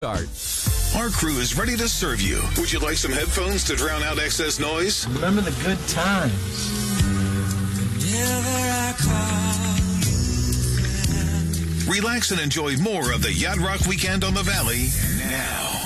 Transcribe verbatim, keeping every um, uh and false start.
Start. Our crew is ready to serve you. Would you like some headphones to drown out excess noise? Remember the good times. Relax and enjoy more of the Yacht Rock Weekend on the Valley now.